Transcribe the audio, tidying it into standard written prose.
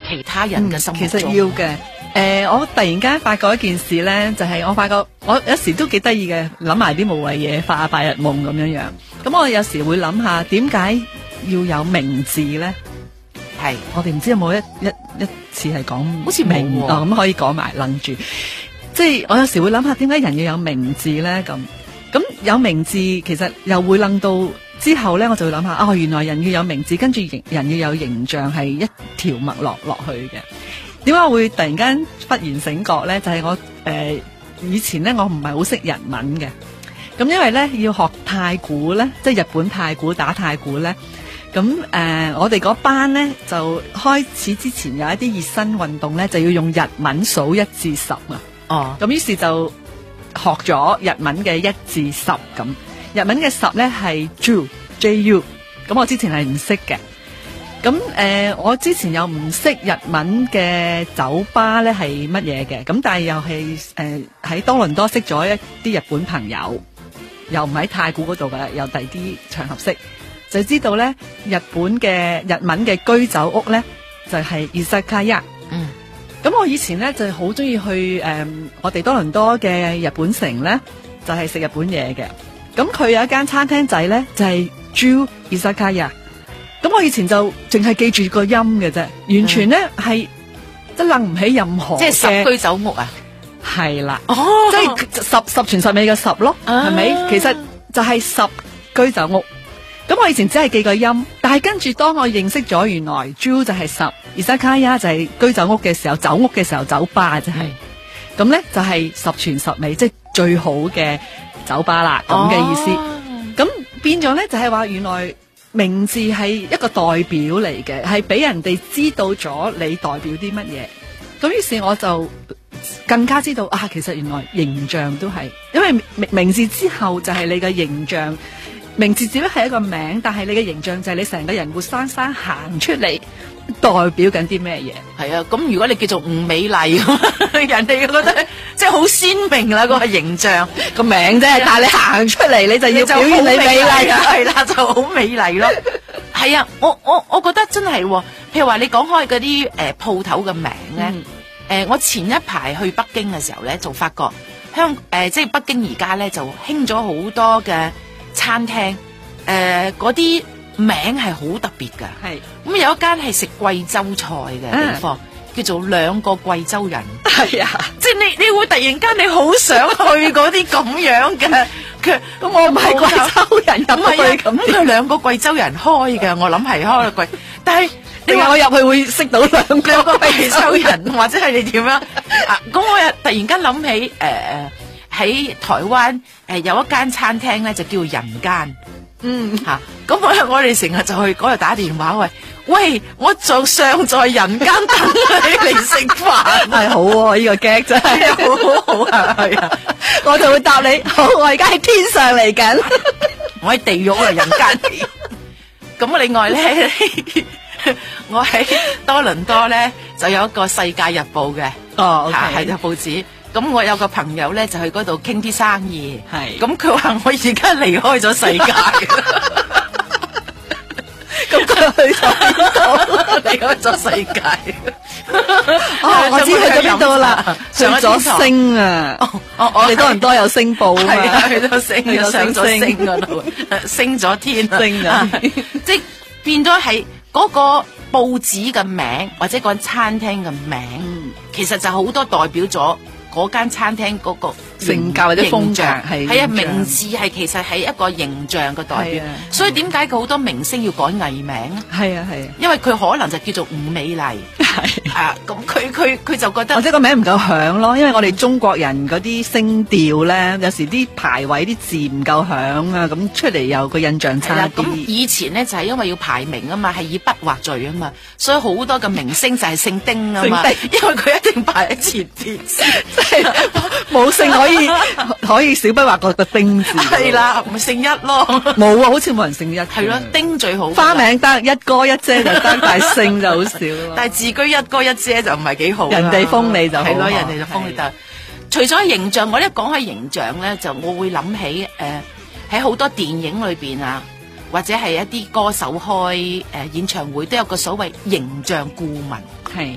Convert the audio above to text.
其他人嘅心目中。 其實要嘅。我突然間發覺一件事咧，就係我發覺我有時都幾得意嘅，諗埋啲無謂嘢，發下白日夢咁樣樣。咁我有時會諗下，點解要有名字咧？ 係我哋唔知有冇一次係講好似冇喎咁可以講埋愣住。即係我有時會諗下，點解人要有名字咧？咁有名字其實又會諗到之後咧，我就會諗下，原來人要有名字，跟住人要有形象，係一條脈絡落去嘅。點解我會突然間忽然醒覺咧？就係我以前咧，我唔係好識日文嘅。咁因為咧要學太鼓咧，即係日本太鼓打太鼓咧。咁我哋嗰班咧就開始之前有一啲熱身運動咧，就要用日文數1至10啊。咁於是就學咗日文嘅1至10咁。日文嘅10咧係 JU，咁我之前係唔識嘅。咁我之前又唔識日文嘅酒吧咧係乜嘢嘅，咁但係又係喺多倫多識咗一啲日本朋友，又唔喺太古嗰度嘅，又第二啲場合識，就知道咧日本嘅日文嘅居酒屋咧就係izakaya。咁我以前咧就好中意去我哋多倫多嘅日本城咧，就係食日本嘢嘅。咁佢有一間餐廳仔咧就係 JU izakaya。咁我以前就淨係記住個音嘅啫，完全咧係即係諗唔起任何嘅。 即係10居酒屋啊？ 係啦，即係十全十美嘅10咯，係咪？其實就係10居酒屋。咁我以前只係記個音，但係跟住當我認識咗原來 JU 就係10，izakaya就係居酒屋嘅時候，酒屋嘅時候酒吧就係。咁咧就係10全10美，即係最好嘅酒吧啦，咁嘅意思。咁變咗咧就係話原來。名字係一個代表嚟嘅，係俾人哋知道咗你代表啲乜嘢。咁於是我就更加知道其實原來形象都係，因為名字之後就係你嘅形象。名字只不過係一個名，但係你嘅形象就係你成個人活生生行出嚟，代表緊啲咩嘢？ 係啊，咁如果你叫做吳美麗，人哋覺得即係好鮮明啦，個形象個名啫，但係你行出嚟，你就要表現你美麗啊， 係啦，就好美麗咯。係啊，我覺得真係，譬如話你講開嗰啲鋪頭嘅名咧，我前一排去北京嘅時候咧，就發覺即係北京而家咧就興咗好多嘅餐廳，嗰啲名係好特別噶。係咁有一間係食貴州菜嘅地方，叫做兩個貴州人。係啊，即係你會突然間你好想去嗰啲咁樣嘅。咁我唔係貴州人，咁係咁佢兩個貴州人開嘅，我諗係開貴，但係你話我入去會識到兩個貴州人，或者係你點樣啊？咁我又突然間諗起喺台灣有一間餐廳咧，就叫人間。咁我哋成日就去嗰度打電話，喂，我就尚在人間等你嚟食飯。係好喎，呢個 gag 真係好好啊，係啊，我就會答你，好，我而家喺天上嚟緊，我喺地獄啊，人間。咁另外咧，我喺多倫多咧就有一個世界日報嘅，係就報紙。咁我有個朋友咧就去嗰度傾啲生意，係咁佢話我而家離開咗世界，咁佢去咗邊度？離開咗世界， 我知去咗邊度啦，上咗星啊！我哋多倫多有星報啊嘛， 去咗星，上咗星嗰度，升咗天，升咗，即係變咗係嗰個報紙嘅名或者嗰間餐廳嘅名，其實就好多代表咗嗰間餐廳嗰個性格或者風格係啊，名字係其實係一個形象嘅代表，所以點解佢好多明星要改藝名啊？係啊係啊，因為佢可能就叫做吳美麗，係啊，咁佢就覺得或者個名唔夠響咯，因為我哋中國人嗰啲聲調咧，有時啲排位啲字唔夠響啊，咁出嚟有個印象差啲。咁以前咧就係因為要排名啊嘛，係以筆畫序啊嘛，所以好多嘅明星就係姓丁啊嘛，因為佢一定排喺前邊。 冇姓可以小筆畫個丁字， 係啦，咪姓一咯。 冇啊，好似冇人姓一。 係咯，丁最好。 花名得一哥一姐就得，但係姓就好少咯。 但係自居一哥一姐就唔係幾好。 人哋封你就好， 係咯，人哋就封你得。除咗形象，我一講起形象咧，就我會諗起喺好多電影裏邊啊，或者係一啲歌手開演唱會都有個所謂形象顧問。係。